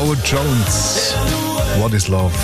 Howard Jones, What is Love?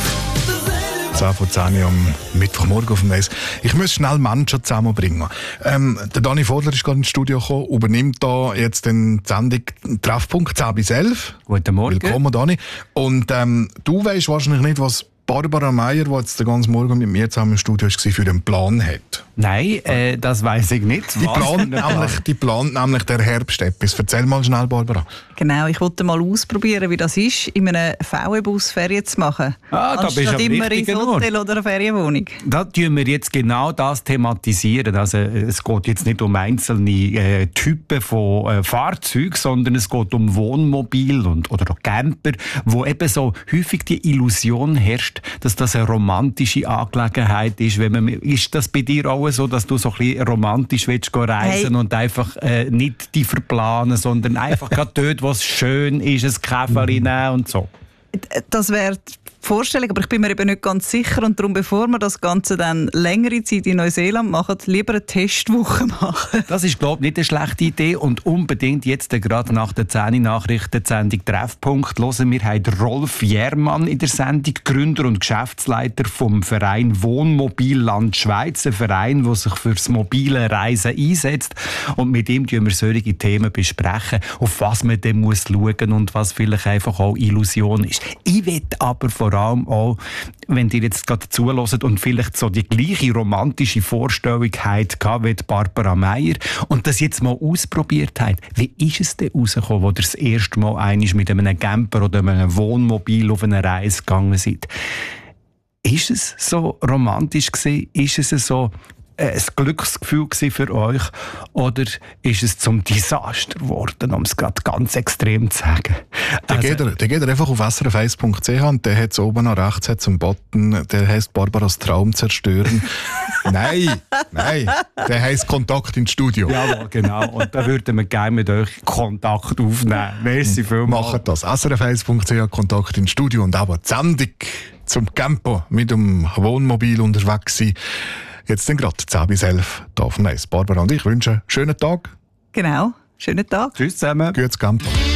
10 vor 10 am Mittwochmorgen auf dem Eis. Ich muss schnell Menschen zusammenbringen. Der Dani Vodler ist gerade ins Studio gekommen, übernimmt da jetzt den Sendung Treffpunkt 10 bis 11. Guten Morgen. Willkommen, Dani. Und du weißt wahrscheinlich nicht, was Barbara Meier, die jetzt den ganzen Morgen mit mir zusammen im Studio war, für den Plan hat. Nein, das weiss ich nicht. Die plant nämlich der Herbst etwas. Erzähl mal schnell, Barbara. Genau, ich wollte mal ausprobieren, wie das ist, in einem VW-Bus Ferien zu machen. Da bist du am immer ins richtigen Hotel Ort. oder eine Ferienwohnung. Da tun wir jetzt genau das thematisieren. Also, es geht jetzt nicht um einzelne Typen von Fahrzeugen, sondern es geht um Wohnmobil oder auch Camper, wo eben so häufig die Illusion herrscht, dass das eine romantische Angelegenheit ist. Ist das bei dir auch so, dass du so ein bisschen romantisch willst reisen und einfach nicht die verplanen, sondern einfach gerade dort, wo es schön ist, ein Käferchen nehmen und so? Das wäre die Vorstellung, aber ich bin mir eben nicht ganz sicher. Und darum, bevor wir das Ganze dann längere Zeit in Neuseeland machen, lieber eine Testwoche machen. Das ist, glaube ich, nicht eine schlechte Idee. Und unbedingt jetzt gerade nach der 10-Nachrichten die Sendung Treffpunkt hören. Wir haben Rolf Jährmann in der Sendung, Gründer und Geschäftsleiter vom Verein Wohnmobilland Schweiz, ein Verein, der sich für das mobile Reisen einsetzt. Und mit ihm besprechen wir solche Themen, besprechen, auf was man dann muss schauen und was vielleicht einfach auch Illusion ist. Ich will aber vor allem auch, wenn ihr jetzt gerade zuhört und vielleicht so die gleiche romantische Vorstellung habt wie Barbara Meier und das jetzt mal ausprobiert habt, wie ist es denn rausgekommen, wo ihr das erste Mal einmal mit einem Camper oder einem Wohnmobil auf eine Reise gegangen seid? Ist es so romantisch gewesen? Ist es so ein Glücksgefühl für euch? Oder ist es zum Desaster geworden, um es gerade ganz extrem zu sagen? Der geht einfach auf srf1.ch und der hat oben nach rechts hat's einen Button, der heisst Barbaras Traum zerstören. Nein, der heisst Kontakt ins Studio. Jawohl, genau. Und da würden wir gerne mit euch Kontakt aufnehmen. Merci vielmals. Macht das. srf1.ch Kontakt ins Studio und aber die Sendung zum Campo mit dem Wohnmobil unterwegs sein. Jetzt dann gerade 10 bis 11 hier auf dem Eis. Barbara und ich wünschen einen schönen Tag. Genau, schönen Tag. Tschüss zusammen. Gutes Campo.